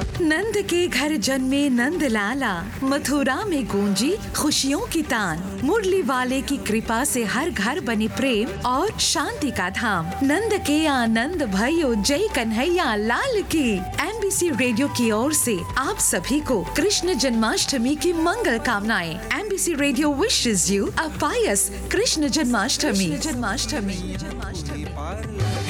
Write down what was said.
नंद के घर जन्मे नंद लाला, मथुरा में गूंजी खुशियों की तान। मुरली वाले की कृपा से हर घर बने प्रेम और शांति का धाम। नंद के आनंद भयो, जय कन्हैया लाल की। एमबीसी रेडियो की ओर से आप सभी को कृष्ण जन्माष्टमी की मंगल कामनाएं। MBC radio wishes you a Payas Krishna Janmashtami.